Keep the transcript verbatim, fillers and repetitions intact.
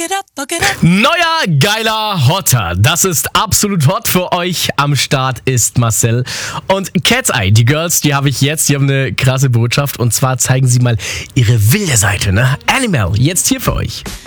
it up, fuck it up. Neuer, geiler Hotter. Das ist absolut hot für euch. Am Start ist Marcel. Und Cat's Eye, die Girls, die habe ich jetzt. Die haben eine krasse Botschaft. Und zwar zeigen sie mal ihre wilde Seite, ne? Animal, jetzt hier für euch.